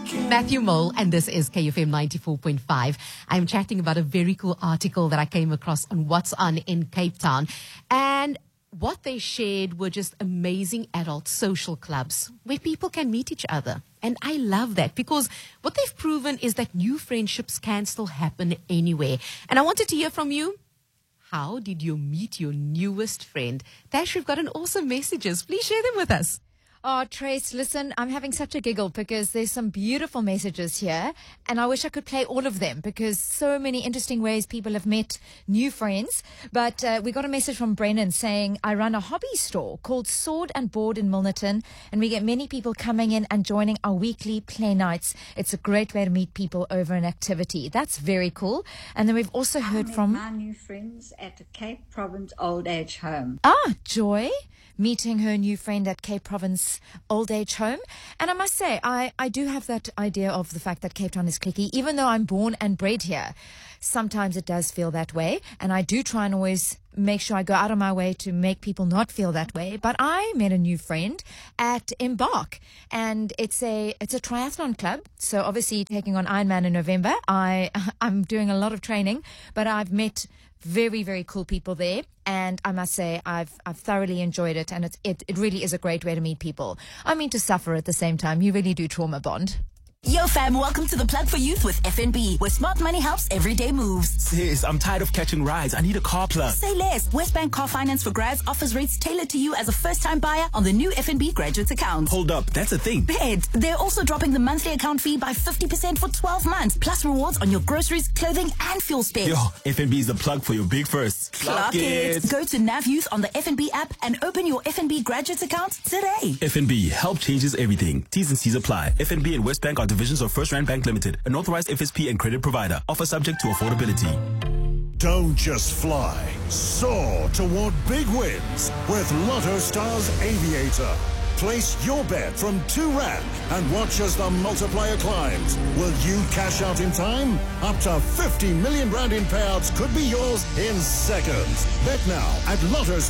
Matthew Mole, and this is KFM 94.5. I'm chatting about a very cool article that I came across on What's On in Cape Town. And what they shared were just amazing adult social clubs where people can meet each other. And I love that because what they've proven is that new friendships can still happen anywhere. And I wanted to hear from you. How did you meet your newest friend? Tash, we've got an awesome messages. Please share them with us. Oh, Trace, listen, I'm having such a giggle because there's some beautiful messages here and I wish I could play all of them because so many interesting ways people have met new friends. But we got a message from Brennan saying, I run a hobby store called Sword and Board in Milnerton and we get many people coming in and joining our weekly play nights. It's a great way to meet people over an activity. That's very cool. And then we've also heard from my new friends at the Cape Province Old Age Home. Joy, meeting her new friend at Cape Province Old Age Home. And I must say, I do have that idea of the fact that Cape Town is cliquey. Even though I'm born and bred here, sometimes it does feel that way. And I do try and always make sure I go out of my way to make people not feel that way. But I met a new friend at Embark, and it's a triathlon club. So obviously taking on Ironman in November, I'm doing a lot of training, but I've met very, very cool people there. And I must say, I've thoroughly enjoyed it. And it really is a great way to meet people. I mean, to suffer at the same time. You really do trauma bond. Yo fam, welcome to the Plug for Youth with FNB, where smart money helps everyday moves. Sis, I'm tired of catching rides. I need a car plug. Say less. Westbank Car Finance for Grads offers rates tailored to you as a first-time buyer on the new FNB graduate account. Hold up, that's a thing. Bed. They're also dropping the monthly account fee by 50% for 12 months, plus rewards on your groceries, clothing, and fuel spend. Yo, FNB is the plug for your big first. Plug it. Go to Nav Youth on the FNB app and open your FNB graduate account today. FNB, help changes everything. T's and C's apply. FNB and Westbank are divisions of First Rand Bank Limited, an authorized FSP and credit provider. Offer subject to affordability. Don't just fly. Soar toward big wins with Lotto Stars Aviator. Place your bet from R2 and watch as the multiplier climbs. Will you cash out in time? Up to 50 million rand in payouts could be yours in seconds. Bet now at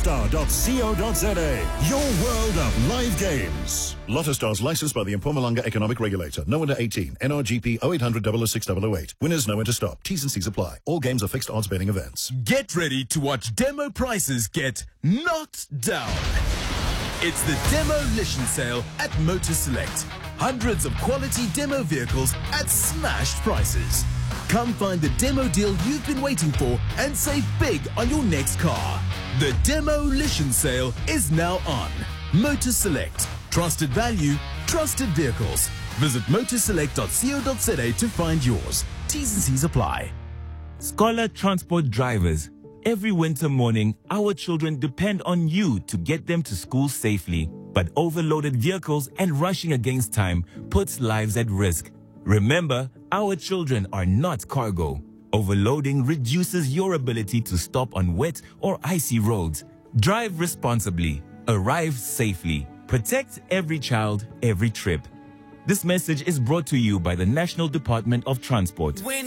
lottostar.co.za. Your world of live games. Lotto Stars licensed by the Mpumalanga Economic Regulator. No under 18. NRGP 0800 006 008. Winners know when to stop. T's and C's apply. All games are fixed odds betting events. Get ready to watch demo prices get knocked down. It's the Demolition Sale at Motor Select. Hundreds of quality demo vehicles at smashed prices. Come find the demo deal you've been waiting for and save big on your next car. The Demolition Sale is now on. Motor Select. Trusted value, trusted vehicles. Visit motorselect.co.za to find yours. T's and C's apply. Scholar Transport drivers. Every winter morning, our children depend on you to get them to school safely. But overloaded vehicles and rushing against time puts lives at risk. Remember, our children are not cargo. Overloading reduces your ability to stop on wet or icy roads. Drive responsibly. Arrive safely. Protect every child, every trip. This message is brought to you by the National Department of Transport.